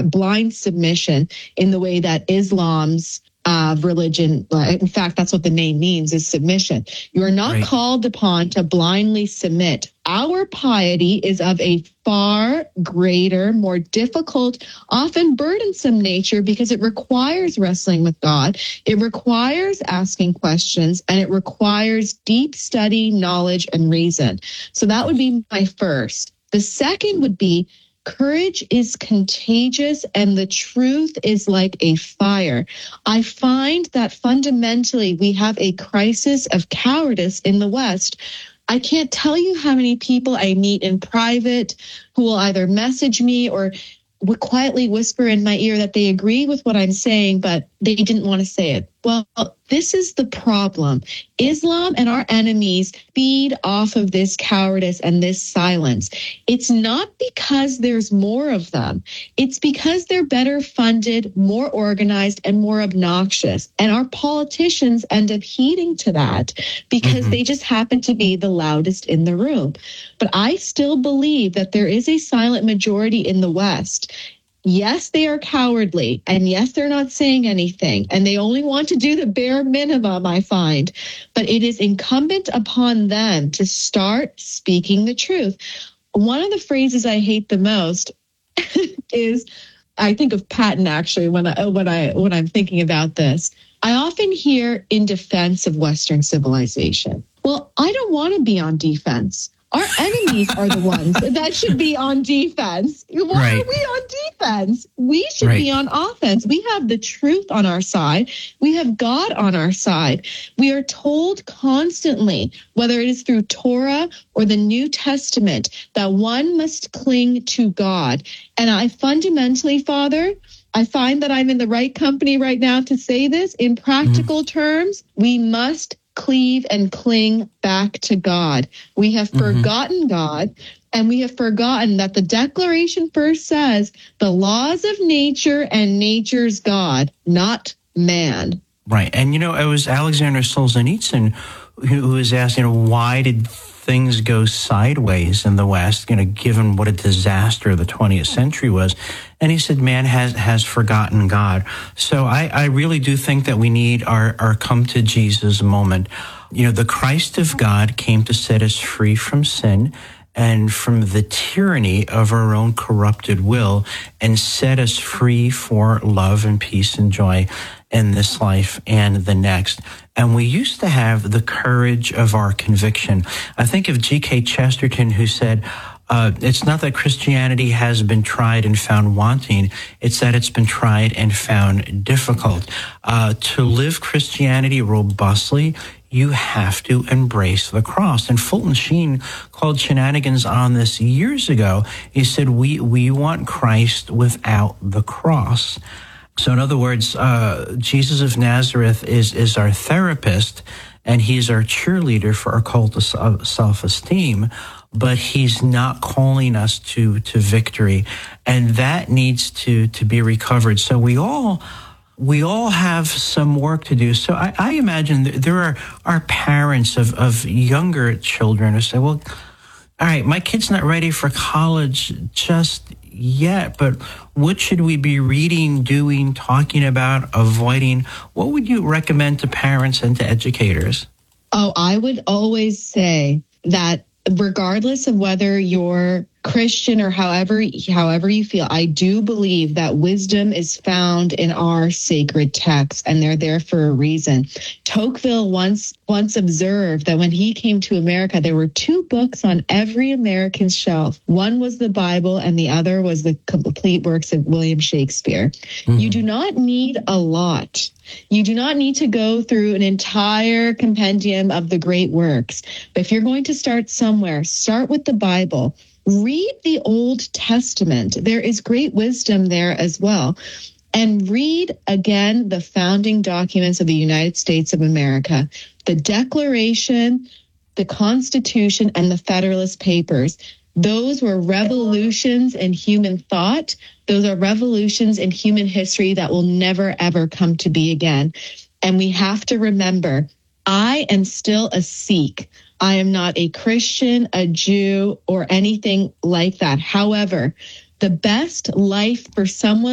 blind submission in the way that Islam's religion, in fact, that's what the name means, is submission. You are not called upon to blindly submit. Our piety is of a far greater, more difficult, often burdensome nature because it requires wrestling with God. It requires asking questions, and it requires deep study, knowledge, and reason. So that would be my first. The second would be courage is contagious and the truth is like a fire. I find that fundamentally we have a crisis of cowardice in the West. I can't tell you how many people I meet in private who will either message me or would quietly whisper in my ear that they agree with what I'm saying, but they didn't want to say it. Well, this is the problem. Islam and our enemies feed off of this cowardice and this silence. It's not because there's more of them. It's because they're better funded, more organized, and more obnoxious. And our politicians end up heeding to that because they just happen to be the loudest in the room. But I still believe that there is a silent majority in the West. Yes, they are cowardly, and yes, they're not saying anything, and they only want to do the bare minimum, I find. But it is incumbent upon them to start speaking the truth. One of the phrases I hate the most is, I think of Patton actually when I'm thinking about this. I often hear in defense of Western civilization. Well, I don't want to be on defense. Our enemies are the ones that should be on defense. Why are we on defense? We should be on offense. We have the truth on our side. We have God on our side. We are told constantly, whether it is through Torah or the New Testament, that one must cling to God. And I fundamentally, Father, I find that I'm in the right company right now to say this. In practical terms, we must cleave and cling back to God. We have forgotten God, and we have forgotten that the Declaration first says the laws of nature and nature's God, not man. Right. And, it was Alexander Solzhenitsyn who was asking, why did things go sideways in the West, given what a disaster the 20th century was? And he said, man has forgotten God. So I really do think that we need our come to Jesus moment. The Christ of God came to set us free from sin and from the tyranny of our own corrupted will and set us free for love and peace and joy in this life and the next. And we used to have the courage of our conviction. I think of G.K. Chesterton, who said, it's not that Christianity has been tried and found wanting, it's that it's been tried and found difficult. To live Christianity robustly, you have to embrace the cross. And Fulton Sheen called shenanigans on this years ago. He said, we want Christ without the cross. So in other words, Jesus of Nazareth is our therapist, and he's our cheerleader for our cult of self-esteem, but he's not calling us to victory. And that needs to be recovered. So we all have some work to do. So I imagine there are parents of younger children who say, well, all right, my kid's not ready for college just yet, but what should we be reading, doing, talking about, avoiding? What would you recommend to parents and to educators? Oh, I would always say that regardless of whether you're Christian or however you feel, I do believe that wisdom is found in our sacred texts, and they're there for a reason. Tocqueville once observed that when he came to America, there were two books on every American's shelf. One was the Bible, and the other was the complete works of William Shakespeare. You do not need a lot. You do not need to go through an entire compendium of the great works. But if you're going to start somewhere, start with the Bible. Read the Old Testament. There is great wisdom there as well. And read, again, the founding documents of the United States of America, the Declaration, the Constitution, and the Federalist Papers. Those were revolutions in human thought. Those are revolutions in human history that will never, ever come to be again. And we have to remember, I am still a Sikh. I am not a Christian, a Jew, or anything like that. However, the best life for someone